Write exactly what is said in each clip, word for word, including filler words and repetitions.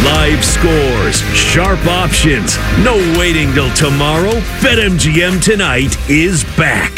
Live scores, sharp options, no waiting till tomorrow. BetMGM Tonight is back.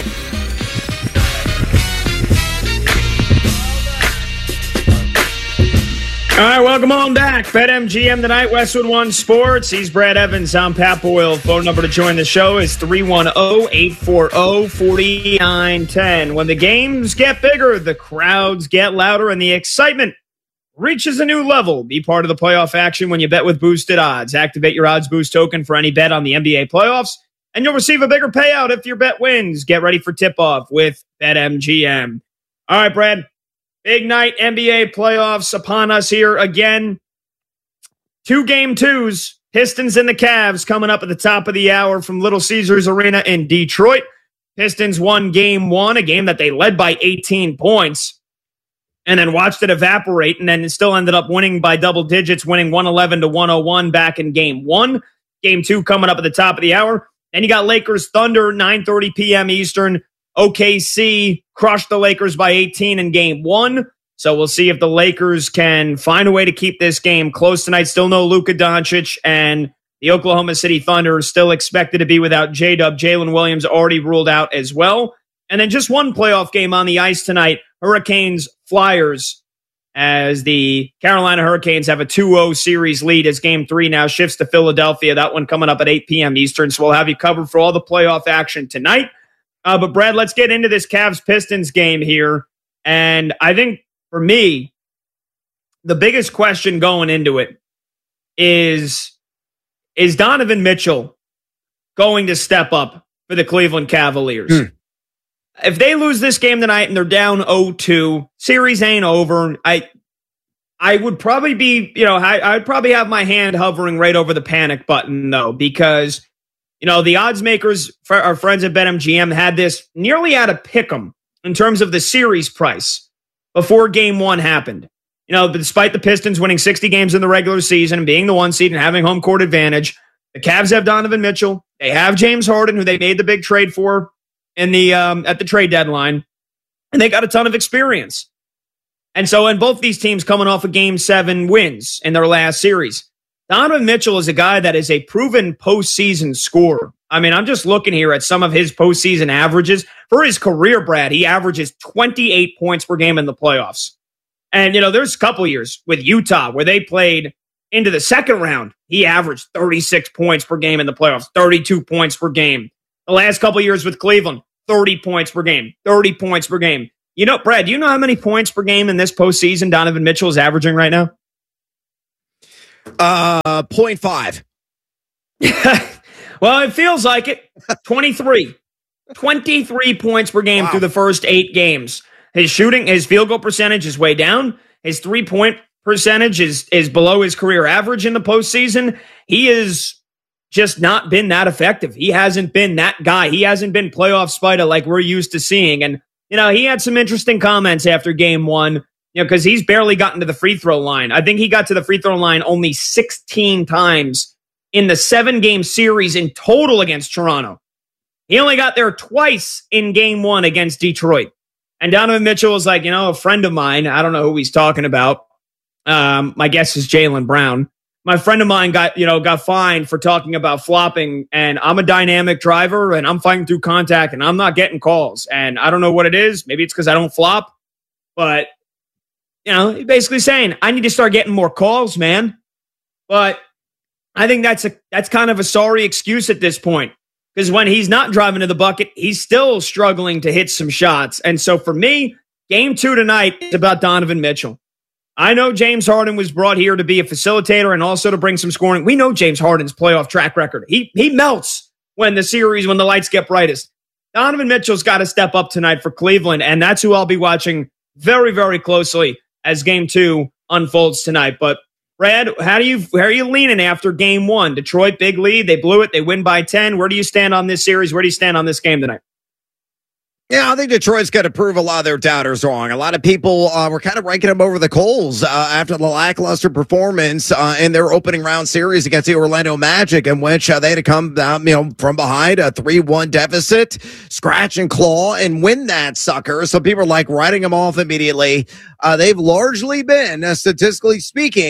All right, welcome on back. BetMGM Tonight, Westwood One Sports. He's Brad Evans. I'm Pat Boyle. Phone number to join the show is three one zero, eight four zero, four nine one zero. When the games get bigger, the crowds get louder, and the excitement reaches a new level. Be part of the playoff action when you bet with boosted odds. Activate your odds boost token for any bet on the N B A playoffs, and you'll receive a bigger payout if your bet wins. Get ready for tip-off with BetMGM. All right, Brad. Big night, N B A playoffs upon us here again. Two game twos, Pistons and the Cavs coming up at the top of the hour from Little Caesars Arena in Detroit. Pistons won game one, a game that they led by eighteen points, and then watched it evaporate, and then it still ended up winning by double digits, winning one eleven to one oh one back in game one. Game two coming up at the top of the hour. Then you got Lakers Thunder, nine thirty p.m. Eastern. O K C crushed the Lakers by eighteen in game one. So we'll see if the Lakers can find a way to keep this game close tonight. Still no Luka Doncic, and the Oklahoma City Thunder are still expected to be without J-Dub. Jalen Williams already ruled out as well. And then just one playoff game on the ice tonight. Hurricanes Flyers, as the Carolina Hurricanes have a two oh series lead as game three now shifts to Philadelphia. That one coming up at eight p.m. Eastern. So we'll have you covered for all the playoff action tonight. Uh, but, Brad, let's get into this Cavs-Pistons game here. And I think, for me, the biggest question going into it is, is Donovan Mitchell going to step up for the Cleveland Cavaliers? Hmm. If they lose this game tonight and they're down oh two, series ain't over. I I would probably be, you know, I, I'd probably have my hand hovering right over the panic button, though, because – you know, the odds makers, our friends at BetMGM, had this nearly at a pick'em in terms of the series price before game one happened. You know, despite the Pistons winning sixty games in the regular season and being the one seed and having home court advantage, the Cavs have Donovan Mitchell. They have James Harden, who they made the big trade for in the um, at the trade deadline, and they got a ton of experience. And so, in both these teams coming off of game seven wins in their last series, Donovan Mitchell is a guy that is a proven postseason scorer. I mean, I'm just looking here at some of his postseason averages. For his career, Brad, he averages twenty-eight points per game in the playoffs. And, you know, there's a couple years with Utah where they played into the second round. He averaged thirty-six points per game in the playoffs, thirty-two points per game. The last couple years with Cleveland, thirty points per game, thirty points per game. You know, Brad, do you know how many points per game in this postseason Donovan Mitchell is averaging right now? Uh, zero point five. Well, it feels like it. twenty-three. twenty-three points per game wow. through the first eight games. His shooting, his field goal percentage is way down. His three-point percentage is, is below his career average in the postseason. He has just not been that effective. He hasn't been that guy. He hasn't been playoff Spider like we're used to seeing. And, you know, he had some interesting comments after game one. You know, because he's barely gotten to the free throw line. I think he got to the free throw line only sixteen times in the seven-game series in total against Toronto. He only got there twice in game one against Detroit. And Donovan Mitchell was like, you know, a friend of mine, I don't know who he's talking about. Um, my guess is Jaylen Brown. My friend of mine got, you know, got fined for talking about flopping, and I'm a dynamic driver, and I'm fighting through contact, and I'm not getting calls. And I don't know what it is. Maybe it's because I don't flop, but you know, basically saying, I need to start getting more calls, man. But I think that's a that's kind of a sorry excuse at this point. Because when he's not driving to the bucket, he's still struggling to hit some shots. And so for me, game two tonight is about Donovan Mitchell. I know James Harden was brought here to be a facilitator and also to bring some scoring. We know James Harden's playoff track record. He, he melts when the series, when the lights get brightest. Donovan Mitchell's got to step up tonight for Cleveland, and that's who I'll be watching very, very closely as game two unfolds tonight. But Brad, how do you how are you leaning after game one? Detroit, big lead. They blew it. They win by ten. Where do you stand on this series? Where do you stand on this game tonight? Yeah, I think Detroit's got to prove a lot of their doubters wrong. A lot of people uh, were kind of ranking them over the coals uh, after the lackluster performance uh, in their opening round series against the Orlando Magic, in which uh, they had to come down, you know, from behind a three one deficit, scratch and claw, and win that sucker. So people are like writing them off immediately. Uh, they've largely been, uh, statistically speaking,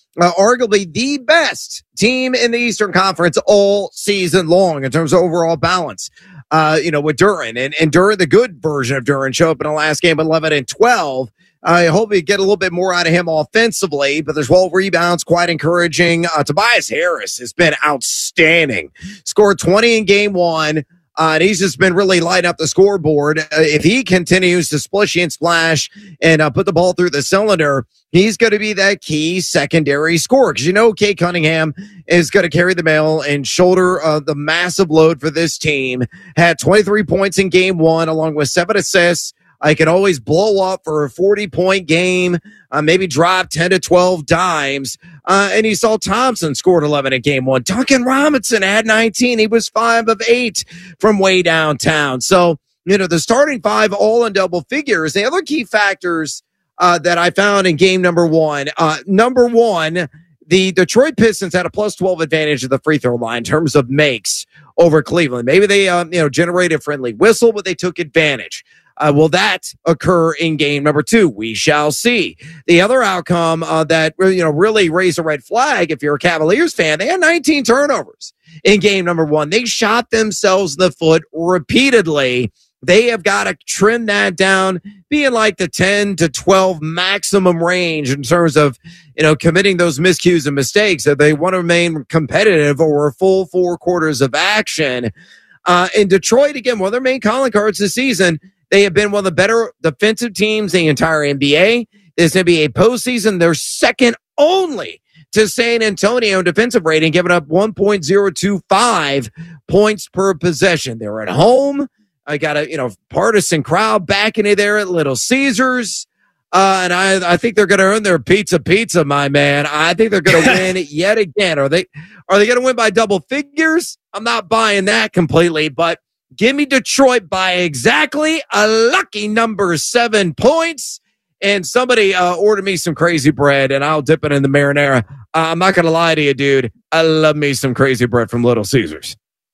uh, arguably the best team in the Eastern Conference all season long in terms of overall balance. Uh, you know, with Duren and, and Duren, the good version of Duren, show up in the last game eleven and twelve. I hope we get a little bit more out of him offensively, but there's twelve rebounds, quite encouraging. Uh, Tobias Harris has been outstanding. Scored twenty in game one, uh, and he's just been really lighting up the scoreboard. Uh, if he continues to splish and splash and uh, put the ball through the cylinder, he's going to be that key secondary scorer. Because you know Kate Cunningham is going to carry the mail and shoulder uh, the massive load for this team. Had twenty-three points in game one, along with seven assists. I can always blow up for a forty-point game, uh, maybe drop ten to twelve dimes. Uh, and you saw Thompson scored eleven in game one. Duncan Robinson had nineteen. He was five of eight from way downtown. So, you know, the starting five all in double figures. The other key factors uh, that I found in game number one, uh, number one, the Detroit Pistons had a plus twelve advantage of the free throw line in terms of makes over Cleveland. Maybe they, um, you know, generated a friendly whistle, but they took advantage. Uh, will that occur in game number two? We shall see. The other outcome uh, that you know really raised a red flag, if you're a Cavaliers fan, they had nineteen turnovers in game number one. They shot themselves in the foot repeatedly. They have got to trim that down, being like the ten to twelve maximum range in terms of you know committing those miscues and mistakes. If they want to remain competitive over a full four quarters of action. Uh, in Detroit, again, one of their main calling cards this season. They have been one of the better defensive teams in the entire N B A. This N B A postseason, they're second only to San Antonio in defensive rating, giving up one point oh two five points per possession. They're at home. I got a you know partisan crowd backing it there at Little Caesars. Uh, and I, I think they're going to earn their pizza pizza, my man. I think they're going to win yet again. Are they, are they going to win by double figures? I'm not buying that completely, but give me Detroit by exactly a lucky number seven points. And somebody uh, order me some crazy bread, and I'll dip it in the marinara. Uh, I'm not going to lie to you, dude. I love me some crazy bread from Little Caesars.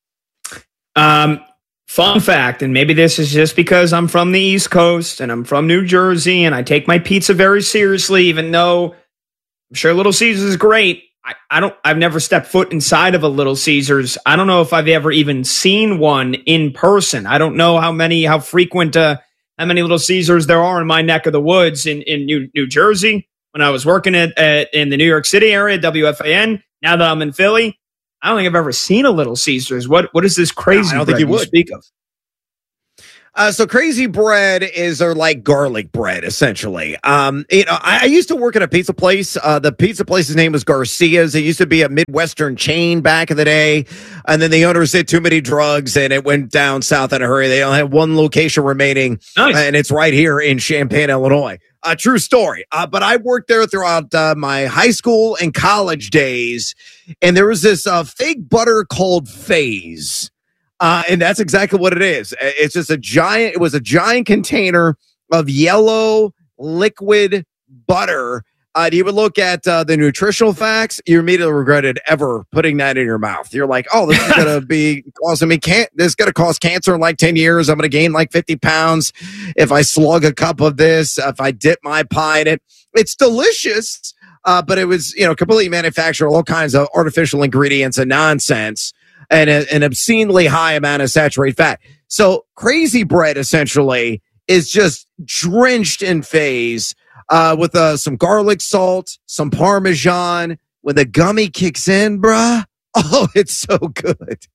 Um, fun fact, and maybe this is just because I'm from the East Coast and I'm from New Jersey, and I take my pizza very seriously, even though I'm sure Little Caesars is great. I, I don't, I've never stepped foot inside of a Little Caesars. I don't know if I've ever even seen one in person. I don't know how many, how frequent, uh, how many Little Caesars there are in my neck of the woods in, in New, New Jersey. When I was working at, at, in the New York City area, W F A N, now that I'm in Philly, I don't think I've ever seen a Little Caesars. What, what is this crazy no, I don't bread think you would speak of? Uh, so crazy bread is or like garlic bread, essentially. Um, you know, I, I used to work at a pizza place. Uh, the pizza place's name was Garcia's. It used to be a Midwestern chain back in the day. And then the owners did too many drugs and it went down south in a hurry. They only have one location remaining. Nice. And it's right here in Champaign, Illinois. A uh, true story. Uh, but I worked there throughout uh, my high school and college days. And there was this uh, fake butter called Phase. Uh, and that's exactly what it is. It's just a giant, it was a giant container of yellow liquid butter. Uh, you would look at uh, the nutritional facts, you immediately regretted ever putting that in your mouth. You're like, oh, this is going to be causing me, can't, this is going to cause cancer in like ten years. I'm going to gain like fifty pounds if I slug a cup of this, if I dip my pie in it. It's delicious, uh, but it was, you know, completely manufactured, all kinds of artificial ingredients and nonsense. And a, an obscenely high amount of saturated fat. So crazy bread essentially is just drenched in Phase uh, with uh, some garlic salt, some Parmesan. When the gummy kicks in, bruh, oh, it's so good.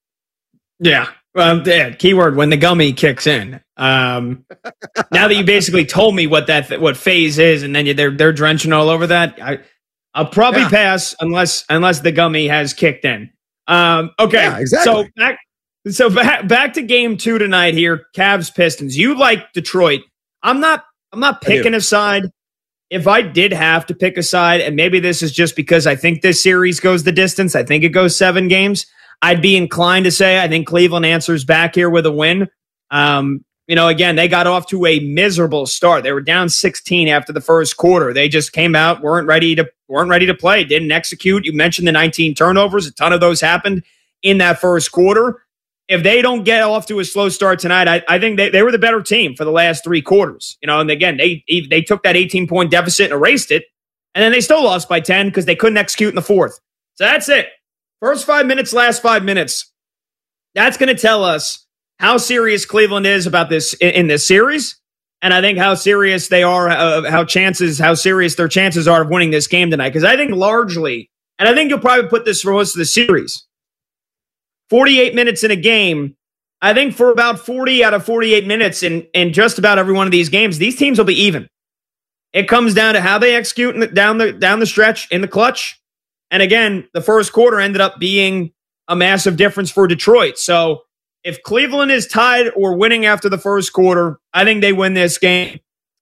Yeah. Well, yeah, keyword when the gummy kicks in. Um, now that you basically told me what that what Phase is, and then you, they're they're drenching all over that, I, I'll probably yeah. pass unless unless the gummy has kicked in. Um, okay, yeah, exactly. so back, so back, back to game two tonight here. Cavs Pistons. You like Detroit. I'm not, I'm not picking a side. If I did have to pick a side, and maybe this is just because I think this series goes the distance, I think it goes seven games, I'd be inclined to say I think Cleveland answers back here with a win. Um, you know, again, they got off to a miserable start. They were down sixteen after the first quarter. They just came out, weren't ready to weren't ready to play, didn't execute. You mentioned the nineteen turnovers. A ton of those happened in that first quarter. If they don't get off to a slow start tonight, I, I think they, they were the better team for the last three quarters. You know, and again, they they took that eighteen-point deficit and erased it. And then they still lost by ten because they couldn't execute in the fourth. So that's it. First five minutes, last five minutes. That's going to tell us how serious Cleveland is about this in, in this series. And I think how serious they are, uh, how chances, how serious their chances are of winning this game tonight. Because I think largely, and I think you'll probably put this for most of the series, forty-eight minutes in a game, I think for about forty out of forty-eight minutes in, in just about every one of these games, these teams will be even. It comes down to how they execute in the, down the down the stretch in the clutch. And again, the first quarter ended up being a massive difference for Detroit. So if Cleveland is tied or winning after the first quarter, I think they win this game.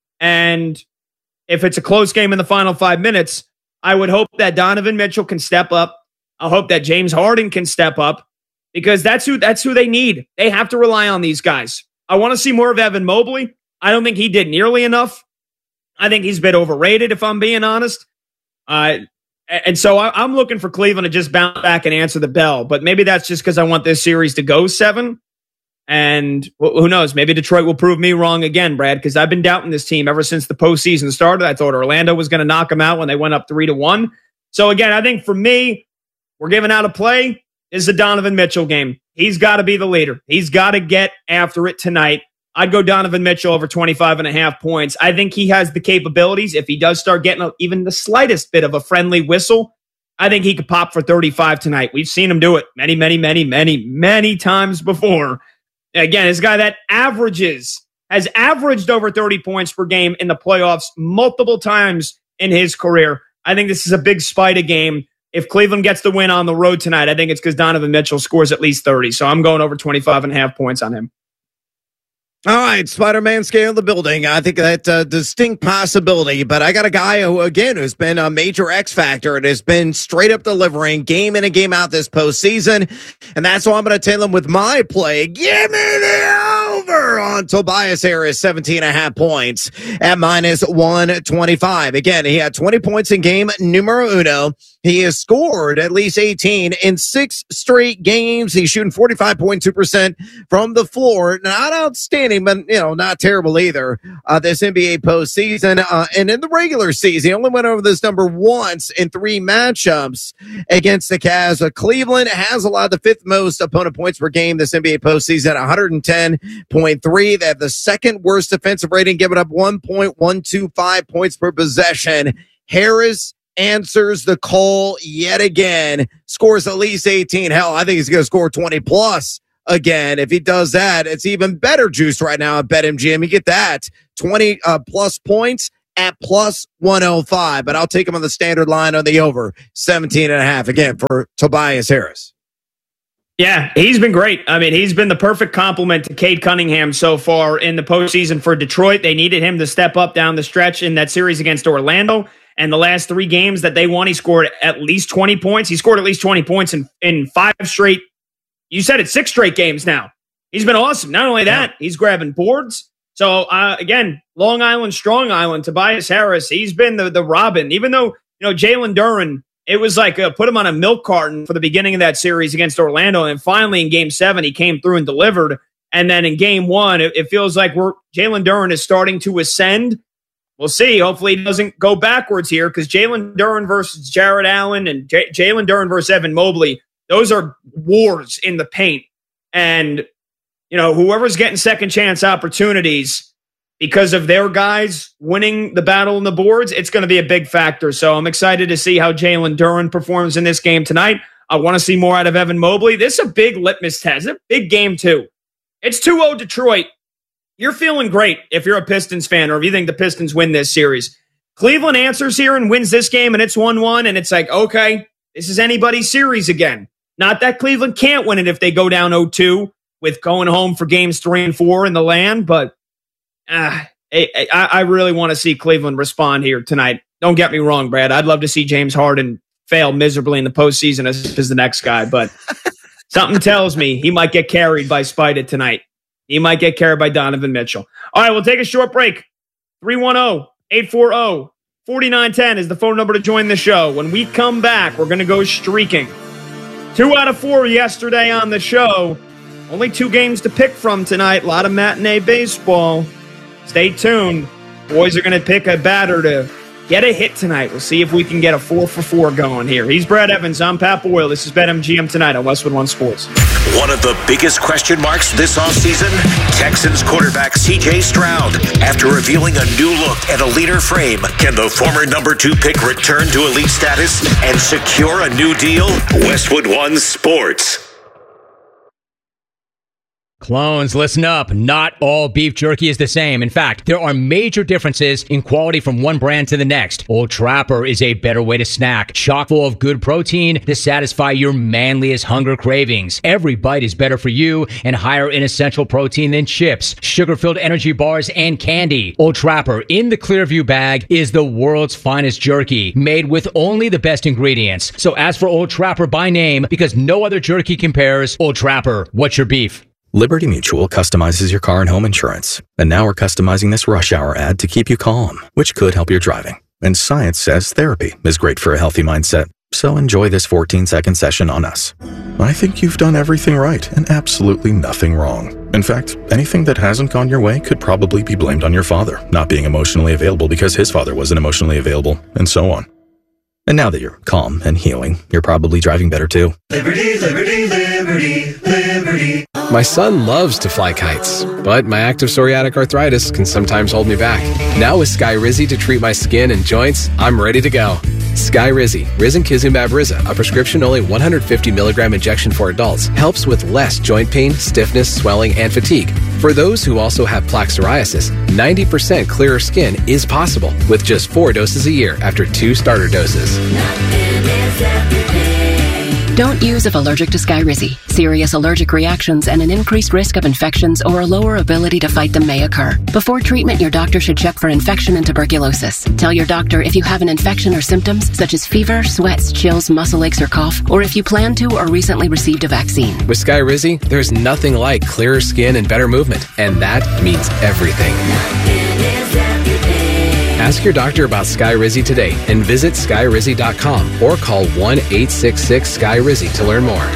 And if it's a close game in the final five minutes, I would hope that Donovan Mitchell can step up. I hope that James Harden can step up because that's who that's who they need. They have to rely on these guys. I want to see more of Evan Mobley. I don't think he did nearly enough. I think he's a bit overrated, if I'm being honest. Uh, and so I, I'm looking for Cleveland to just bounce back and answer the bell. But maybe that's just because I want this series to go seven. And who knows? Maybe Detroit will prove me wrong again, Brad, because I've been doubting this team ever since the postseason started. I thought Orlando was going to knock them out when they went up three to one. So again, I think for me, we're giving out a play. This is a Donovan Mitchell game. He's got to be the leader. He's got to get after it tonight. I'd go Donovan Mitchell over twenty-five and a half points. I think he has the capabilities. If he does start getting a, even the slightest bit of a friendly whistle, I think he could pop for thirty-five tonight. We've seen him do it many, many, many, many, many times before. Again, this guy that averages, has averaged over thirty points per game in the playoffs multiple times in his career. I think this is a big Spider game. If Cleveland gets the win on the road tonight, I think it's because Donovan Mitchell scores at least thirty. So I'm going over twenty-five and a half points on him. All right, Spider-Man scale the building. I think that's a distinct possibility, but I got a guy who, again, who's been a major X factor and has been straight up delivering game in and game out this postseason, and that's why I'm going to tell him with my play. Give me the over on Tobias Harris, seventeen and a half points at minus one twenty-five. Again, he had twenty points in game numero uno. He has scored at least eighteen in six straight games. He's shooting forty-five point two percent from the floor. Not outstanding, but, you know, not terrible either. Uh, this N B A postseason. Uh, and in the regular season, he only went over this number once in three matchups against the Cavs. Uh, Cleveland has allowed the fifth most opponent points per game this N B A postseason, one hundred ten point three. They have the second worst defensive rating, giving up one point one two five points per possession. Harris answers the call yet again, scores at least eighteen. Hell, I think he's going to score twenty plus again. If he does that, it's even better juice right now at BetMGM. You get that twenty uh, plus points at plus one oh five, but I'll take him on the standard line on the over seventeen and a half again for Tobias Harris. Yeah, he's been great. I mean, he's been the perfect complement to Cade Cunningham so far in the postseason for Detroit. They needed him to step up down the stretch in that series against Orlando. And the last three games that they won, he scored at least twenty points. He scored at least twenty points in, in five straight. You said it, six straight games now. He's been awesome. Not only that, he's grabbing boards. So, uh, again, Long Island, Strong Island, Tobias Harris, he's been the, the Robin. Even though, you know, Jalen Duren, it was like uh, put him on a milk carton for the beginning of that series against Orlando. And finally in game seven, he came through and delivered. And then in game one, it, it feels like we're Jalen Duren is starting to ascend. We'll see. Hopefully he doesn't go backwards here because Jalen Duren versus Jared Allen and J- Jalen Duren versus Evan Mobley, those are wars in the paint. And, you know, whoever's getting second chance opportunities because of their guys winning the battle on the boards, it's going to be a big factor. So I'm excited to see how Jalen Duren performs in this game tonight. I want to see more out of Evan Mobley. This is a big litmus test. It's a big game, too. It's two oh Detroit. You're feeling great if you're a Pistons fan or if you think the Pistons win this series. Cleveland answers here and wins this game, and it's one one, and it's like, okay, this is anybody's series again. Not that Cleveland can't win it if they go down oh two with going home for games three and four in the land, but uh, I, I really want to see Cleveland respond here tonight. Don't get me wrong, Brad. I'd love to see James Harden fail miserably in the postseason as, as the next guy, but something tells me he might get carried by Spider tonight. He might get carried by Donovan Mitchell. All right, we'll take a short break. three one zero, eight four zero, four nine one zero is the phone number to join the show. When we come back, we're going to go streaking. Two out of four yesterday on the show. Only two games to pick from tonight. A lot of matinee baseball. Stay tuned. Boys are going to pick a batter to get a hit tonight. We'll see if we can get a four for four going here. He's Brad Evans. I'm Pat Boyle. This is BetMGM Tonight on Westwood One Sports. One of the biggest question marks this offseason, Texans quarterback C J Stroud. After revealing a new look and a leaner frame, can the former number two pick return to elite status and secure a new deal? Westwood One Sports. Clones, listen up. Not all beef jerky is the same. In fact, there are major differences in quality from one brand to the next. Old Trapper is a better way to snack, chock full of good protein to satisfy your manliest hunger cravings. Every bite is better for you and higher in essential protein than chips, sugar-filled energy bars, and candy. Old Trapper in the Clearview bag is the world's finest jerky, made with only the best ingredients. So ask for Old Trapper by name because no other jerky compares. Old Trapper, what's your beef? Liberty Mutual customizes your car and home insurance. And now we're customizing this rush hour ad to keep you calm, which could help your driving. And science says therapy is great for a healthy mindset. So enjoy this fourteen second session on us. I think you've done everything right and absolutely nothing wrong. In fact, anything that hasn't gone your way could probably be blamed on your father not being emotionally available because his father wasn't emotionally available, and so on. And now that you're calm and healing, you're probably driving better too. Liberty, liberty, liberty, liberty. My son loves to fly kites, but my active psoriatic arthritis can sometimes hold me back. Now with Skyrizi to treat my skin and joints, I'm ready to go. Skyrizi, Risankizumab Riza, a prescription-only one hundred fifty milligram injection for adults, helps with less joint pain, stiffness, swelling, and fatigue. For those who also have plaque psoriasis, ninety percent clearer skin is possible with just four doses a year after two starter doses. Don't use if allergic to Skyrizi. Serious allergic reactions and an increased risk of infections or a lower ability to fight them may occur. Before treatment, your doctor should check for infection and tuberculosis. Tell your doctor if you have an infection or symptoms such as fever, sweats, chills, muscle aches, or cough, or if you plan to or recently received a vaccine. With Skyrizi, there's nothing like clearer skin and better movement, and that means everything. Ask your doctor about Skyrizi today and visit Skyrizi dot com or call one eight six six Sky Rizi to learn more.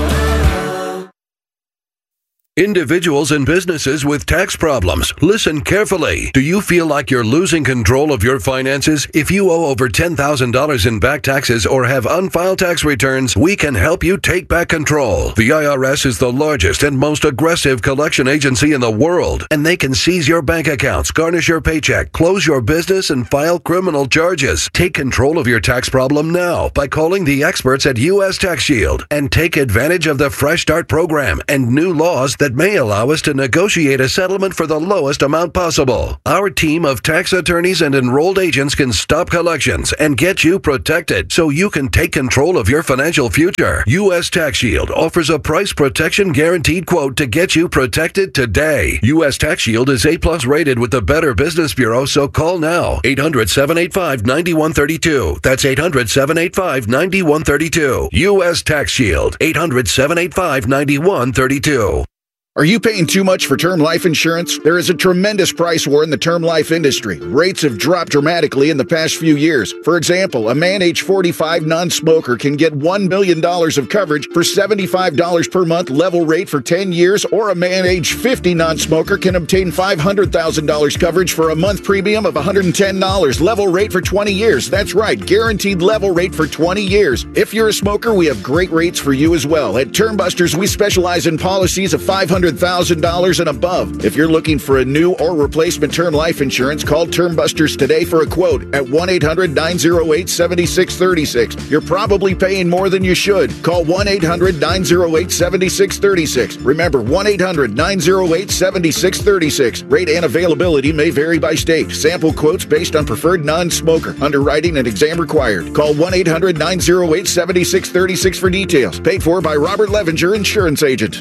Individuals and businesses with tax problems, listen carefully. Do you feel like you're losing control of your finances? If you owe over ten thousand dollars in back taxes or have unfiled tax returns, we can help you take back control. The I R S is the largest and most aggressive collection agency in the world, and they can seize your bank accounts, garnish your paycheck, close your business, and file criminal charges. Take control of your tax problem now by calling the experts at U S Tax Shield and take advantage of the Fresh Start program and new laws that that may allow us to negotiate a settlement for the lowest amount possible. Our team of tax attorneys and enrolled agents can stop collections and get you protected so you can take control of your financial future. U S Tax Shield offers a price protection guaranteed quote to get you protected today. U S Tax Shield is A plus rated with the Better Business Bureau, so call now. eight hundred, seven eight five, nine one three two. That's eight hundred, seven eight five, nine one three two. U S Tax Shield. eight hundred, seven eight five, nine one three two. Are you paying too much for term life insurance? There is a tremendous price war in the term life industry. Rates have dropped dramatically in the past few years. For example, a man age forty-five non-smoker can get one million dollars of coverage for seventy-five dollars per month level rate for ten years, or a man age fifty non-smoker can obtain five hundred thousand dollars coverage for a month premium of one hundred ten dollars level rate for twenty years. That's right, guaranteed level rate for twenty years. If you're a smoker, we have great rates for you as well. At Term Busters, we specialize in policies of five hundred thousand dollars and above. If you're looking for a new or replacement term life insurance, call Term Busters today for a quote at one eight hundred, nine oh eight, seven six three six. You're probably paying more than you should. Call one eight hundred, nine oh eight, seven six three six. Remember, one eight hundred, nine oh eight, seven six three six. Rate and availability may vary by state. Sample quotes based on preferred non-smoker. Underwriting and exam required. Call one eight hundred, nine oh eight, seven six three six for details. Paid for by Robert Levinger, insurance agent.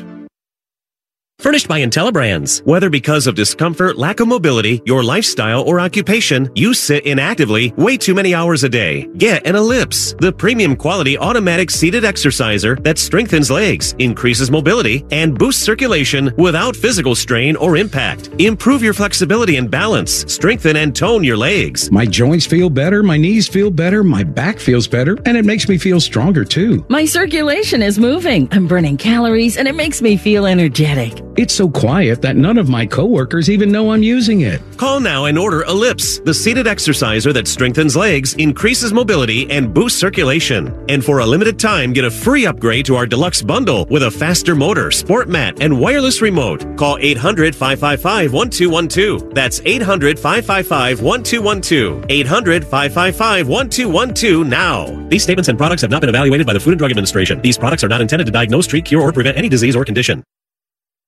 Furnished by IntelliBrands. Whether because of discomfort, lack of mobility, your lifestyle, or occupation, you sit inactively way too many hours a day. Get an Ellipse, the premium quality automatic seated exerciser that strengthens legs, increases mobility, and boosts circulation without physical strain or impact. Improve your flexibility and balance. Strengthen and tone your legs. My joints feel better, my knees feel better, my back feels better, and it makes me feel stronger too. My circulation is moving. I'm burning calories, and it makes me feel energetic. It's so quiet that none of my coworkers even know I'm using it. Call now and order Ellipse, the seated exerciser that strengthens legs, increases mobility, and boosts circulation. And for a limited time, get a free upgrade to our deluxe bundle with a faster motor, sport mat, and wireless remote. Call eight hundred, five five five, one two one two. That's eight hundred, five five five, one two one two. eight hundred, five five five, one two one two now. These statements and products have not been evaluated by the Food and Drug Administration. These products are not intended to diagnose, treat, cure, or prevent any disease or condition.